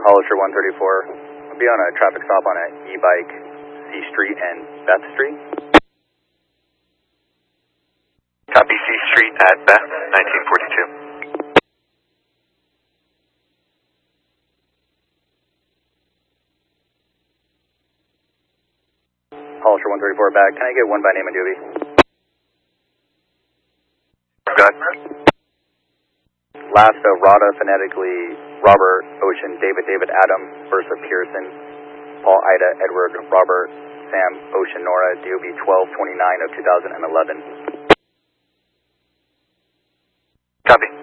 Hollister 134. I'll be on a traffic stop on an e-bike, C Street and Beth Street. Copy, C Street at Beth, 1942. Hollister 134 back. Can I get one by name and duty? Got. Last, Rada, phonetically Robert, Ocean, David, Adam, Versa, Pearson, Paul, Ida, Edward, Robert, Sam, Ocean, Nora, DOB 1229 of 2011. Copy.